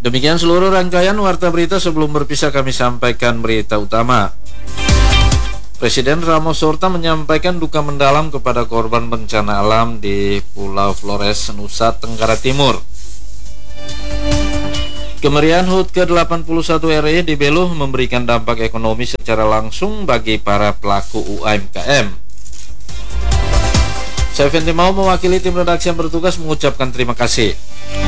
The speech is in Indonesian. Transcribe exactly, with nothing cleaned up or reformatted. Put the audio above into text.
Demikian seluruh rangkaian warta berita. Sebelum berpisah kami sampaikan berita utama. Presiden Ramos Horta menyampaikan duka mendalam kepada korban bencana alam di Pulau Flores, Nusa Tenggara Timur. Kemeriahan H U T ke delapan puluh satu R I di Belu memberikan dampak ekonomi secara langsung bagi para pelaku U M K M. Saya Fendi mau mewakili tim redaksi yang bertugas mengucapkan terima kasih.